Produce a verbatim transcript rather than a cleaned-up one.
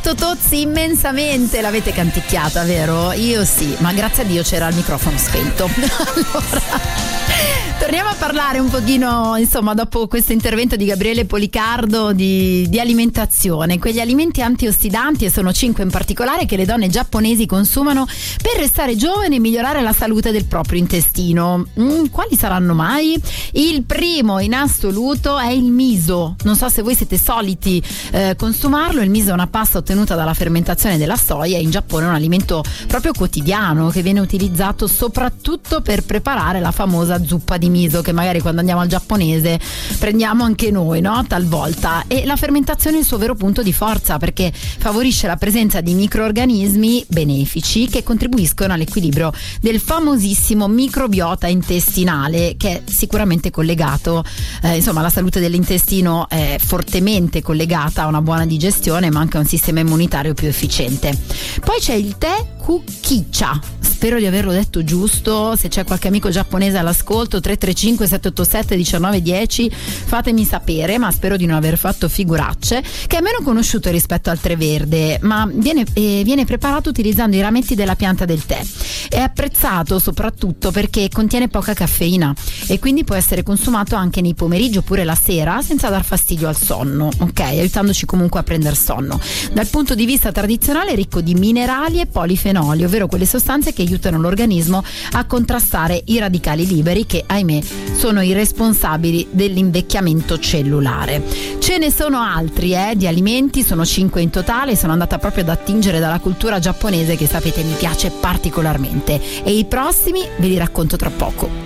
fatto tozzi immensamente, l'avete canticchiata, vero? Io sì, ma grazie a Dio c'era il microfono spento. Allora, torniamo a parlare un pochino, insomma, dopo questo intervento di Gabriele Policardo di, di alimentazione, quegli alimenti antiossidanti, e sono cinque in particolare, che le donne giapponesi consumano per restare giovani e migliorare la salute del proprio intestino. Mm, quali saranno mai? Il primo in assoluto è il miso. Non so se voi siete soliti eh, consumarlo. Il miso è una pasta ottenuta dalla fermentazione della soia, e in Giappone è un alimento proprio quotidiano che viene utilizzato soprattutto per preparare la famosa zuppa di miso, che magari quando andiamo al giapponese prendiamo anche noi, no? Talvolta. E la fermentazione è il suo vero punto di forza, perché favorisce la presenza di microrganismi benefici che contribuiscono all'equilibrio del famosissimo microbiota intestinale, che è sicuramente collegato, eh, insomma, la salute dell'intestino è fortemente collegata a una buona digestione, ma anche a un sistema immunitario più efficiente. Poi c'è il tè Kukicha, spero di averlo detto giusto. Se c'è qualche amico giapponese all'ascolto, tre tre cinque sette otto sette uno nove uno zero, fatemi sapere, ma spero di non aver fatto figuracce. Che è meno conosciuto rispetto al tè verde, ma viene, eh, viene preparato utilizzando i rametti della pianta del tè. È apprezzato soprattutto perché contiene poca caffeina e quindi può essere consumato anche nei pomeriggi oppure la sera senza dar fastidio al sonno, ok? Aiutandoci comunque a prendere sonno. Dal punto di vista tradizionale è ricco di minerali e polifenoli, ovvero quelle sostanze che aiutano l'organismo a contrastare i radicali liberi che, ahimè, sono i responsabili dell'invecchiamento cellulare. Ce ne sono altri eh, di alimenti, sono cinque in totale, sono andata proprio ad attingere dalla cultura giapponese, che sapete mi piace particolarmente, e i prossimi ve li racconto tra poco.